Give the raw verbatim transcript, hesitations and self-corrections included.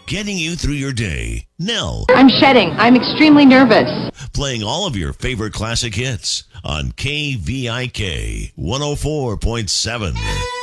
getting you through your day. Nell. I'm shedding. I'm extremely nervous. Playing all of your favorite classic hits on K V I K one oh four point seven.